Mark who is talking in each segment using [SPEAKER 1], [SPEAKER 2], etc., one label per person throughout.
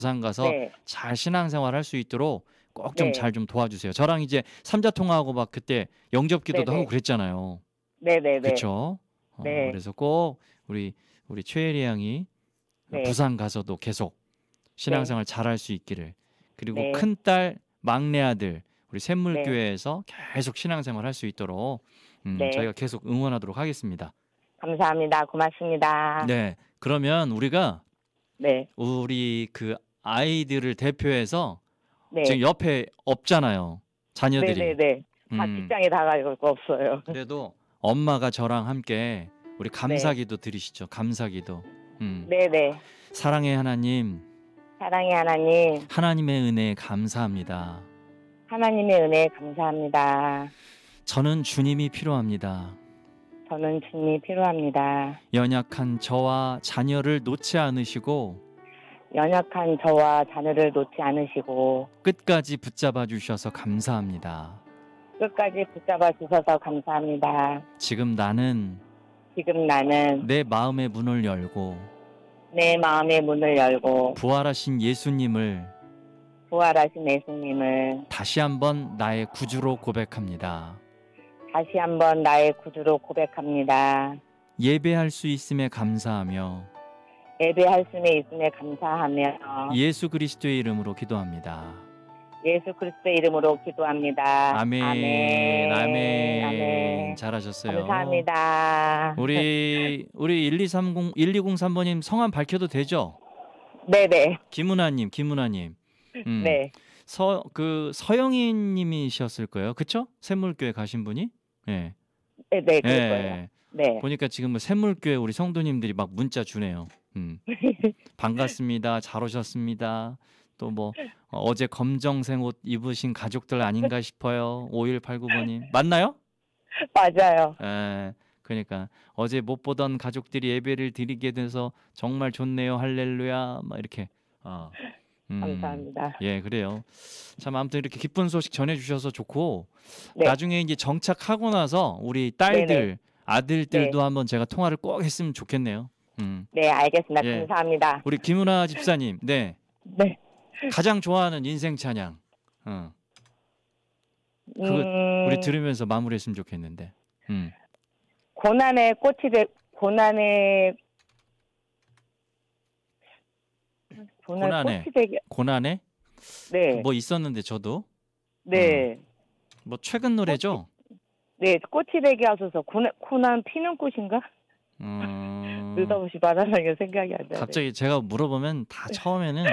[SPEAKER 1] 부산 가서
[SPEAKER 2] 네.
[SPEAKER 1] 잘 신앙생활 할 수 있도록 꼭 좀
[SPEAKER 2] 네.
[SPEAKER 1] 잘 좀 도와주세요. 저랑 이제 삼자 통화하고 막 그때 영접 기도도 하고
[SPEAKER 2] 네네.
[SPEAKER 1] 그랬잖아요.
[SPEAKER 2] 네네네.
[SPEAKER 1] 그쵸?
[SPEAKER 2] 네.
[SPEAKER 1] 그래서 꼭 우리 최예리 양이
[SPEAKER 2] 네.
[SPEAKER 1] 부산 가서도 계속
[SPEAKER 2] 네.
[SPEAKER 1] 신앙생활 잘할 수 있기를, 그리고
[SPEAKER 2] 네.
[SPEAKER 1] 큰딸 막내 아들 우리
[SPEAKER 2] 네.
[SPEAKER 1] 샘물교회에서 계속 신앙생활 할 수 있도록
[SPEAKER 2] 네.
[SPEAKER 1] 저희가 계속 응원하도록 하겠습니다.
[SPEAKER 2] 감사합니다. 고맙습니다.
[SPEAKER 1] 네, 그러면 우리가
[SPEAKER 2] 네.
[SPEAKER 1] 우리 그 아이들을 대표해서 지금
[SPEAKER 2] 네.
[SPEAKER 1] 옆에 없잖아요, 자녀들이.
[SPEAKER 2] 네네네. 다
[SPEAKER 1] 음,
[SPEAKER 2] 직장에 다 갈 거 없어요.
[SPEAKER 1] 그래도 엄마가 저랑 함께 우리
[SPEAKER 2] 네.
[SPEAKER 1] 감사기도 드리시죠. 감사기도.
[SPEAKER 2] 네네.
[SPEAKER 1] 사랑의 하나님,
[SPEAKER 2] 사랑의 하나님,
[SPEAKER 1] 하나님의 은혜에 감사합니다.
[SPEAKER 2] 하나님의 은혜에 감사합니다.
[SPEAKER 1] 저는 주님이 필요합니다.
[SPEAKER 2] 저는 주님이 필요합니다.
[SPEAKER 1] 연약한 저와 자녀를 놓지 않으시고
[SPEAKER 2] 연약한 저와 자녀를 놓지 않으시고
[SPEAKER 1] 끝까지 붙잡아 주셔서 감사합니다.
[SPEAKER 2] 끝까지 붙잡아 주셔서 감사합니다.
[SPEAKER 1] 지금 나는
[SPEAKER 2] 지금 나는
[SPEAKER 1] 내 마음의 문을 열고
[SPEAKER 2] 내 마음의 문을 열고
[SPEAKER 1] 부활하신 예수님을
[SPEAKER 2] 부활하신 예수님을
[SPEAKER 1] 다시 한번 나의 구주로 고백합니다.
[SPEAKER 2] 다시 한번 나의 구주로 고백합니다.
[SPEAKER 1] 예배할 수 있음에 감사하며
[SPEAKER 2] 예배할 수 있음에 감사하며
[SPEAKER 1] 예수 그리스도의 이름으로 기도합니다.
[SPEAKER 2] 예수 그리스도의 이름으로 기도합니다.
[SPEAKER 1] 아멘.
[SPEAKER 2] 아멘.
[SPEAKER 1] 아멘.
[SPEAKER 2] 아멘.
[SPEAKER 1] 잘하셨어요.
[SPEAKER 2] 감사합니다.
[SPEAKER 1] 우리 1203번님 성함 밝혀도 되죠?
[SPEAKER 2] 네네.
[SPEAKER 1] 김은아님.
[SPEAKER 2] 네.
[SPEAKER 1] 서영희님이셨을 거예요, 그쵸? 샘물교회 가신 분이? 예.
[SPEAKER 2] 네네, 그럴 거예요. 네.
[SPEAKER 1] 보니까 지금 뭐 샘물교회 우리 성도님들이 막 문자 주네요. 반갑습니다. 잘 오셨습니다. 또 뭐 어제 검정색 옷 입으신 가족들 아닌가 싶어요. 5189번님 맞나요?
[SPEAKER 2] 맞아요.
[SPEAKER 1] 그러니까 어제 못 보던 가족들이 예배를 드리게 돼서 정말 좋네요. 할렐루야. 막 이렇게.
[SPEAKER 2] 감사합니다.
[SPEAKER 1] 예, 그래요. 참 아무튼 이렇게 기쁜 소식 전해주셔서 좋고,
[SPEAKER 2] 네.
[SPEAKER 1] 나중에 이제 정착하고 나서 우리 딸들,
[SPEAKER 2] 네네.
[SPEAKER 1] 아들들도
[SPEAKER 2] 네.
[SPEAKER 1] 한번 제가 통화를 꼭 했으면 좋겠네요.
[SPEAKER 2] 네, 알겠습니다.
[SPEAKER 1] 예.
[SPEAKER 2] 감사합니다.
[SPEAKER 1] 우리 김은아 집사님, 네.
[SPEAKER 2] 네.
[SPEAKER 1] 가장 좋아하는 인생 찬양. 그거 우리 들으면서 마무리했으면 좋겠는데.
[SPEAKER 2] 고난의 꽃이
[SPEAKER 1] 고난에?
[SPEAKER 2] 네.
[SPEAKER 1] 뭐 있었는데 저도.
[SPEAKER 2] 네.
[SPEAKER 1] 뭐 최근 노래죠?
[SPEAKER 2] 네, 꽃이 되게 하소서. 고난 피는 꽃인가? 느닷없이 말하는 생각이 안 나요.
[SPEAKER 1] 갑자기 제가 물어보면 다 처음에는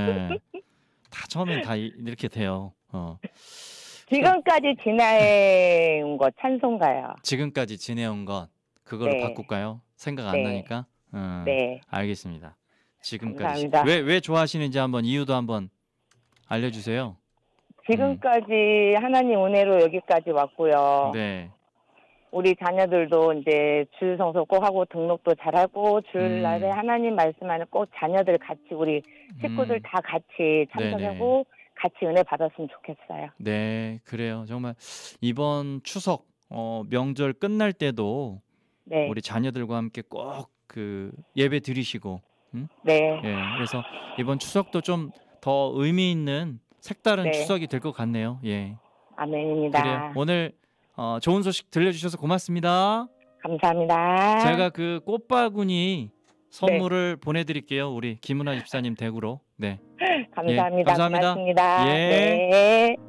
[SPEAKER 1] 다 이렇게 돼요.
[SPEAKER 2] 지금까지 지내온 것 찬송가요.
[SPEAKER 1] 지금까지 지내온 것 그걸로
[SPEAKER 2] 네.
[SPEAKER 1] 바꿀까요? 생각 안
[SPEAKER 2] 네.
[SPEAKER 1] 나니까.
[SPEAKER 2] 네.
[SPEAKER 1] 알겠습니다. 지금까지
[SPEAKER 2] 감사합니다.
[SPEAKER 1] 왜 좋아하시는지 한번 이유도 한번 알려주세요.
[SPEAKER 2] 지금까지 하나님 은혜로 여기까지 왔고요.
[SPEAKER 1] 네.
[SPEAKER 2] 우리 자녀들도 이제 주일 성서 꼭 하고 등록도 잘하고 주일날에 하나님 말씀하는 꼭 자녀들 같이 우리 식구들 다 같이 참석하고 같이 은혜 받았으면 좋겠어요.
[SPEAKER 1] 네, 그래요. 정말 이번 추석 명절 끝날 때도
[SPEAKER 2] 네.
[SPEAKER 1] 우리 자녀들과 함께 꼭 그 예배 드리시고,
[SPEAKER 2] 네.
[SPEAKER 1] 예, 그래서 이번 추석도 좀 더 의미 있는 색다른 추석이 될 것 같네요. 예.
[SPEAKER 2] 아멘입니다.
[SPEAKER 1] 그래요. 오늘 좋은 소식 들려주셔서 고맙습니다.
[SPEAKER 2] 감사합니다.
[SPEAKER 1] 제가 그 꽃바구니 선물을 보내드릴게요. 우리 김은아 집사님 댁으로. 네.
[SPEAKER 2] 감사합니다.
[SPEAKER 1] 예, 감사합니다.
[SPEAKER 2] 고맙습니다.
[SPEAKER 1] 예.
[SPEAKER 2] 네.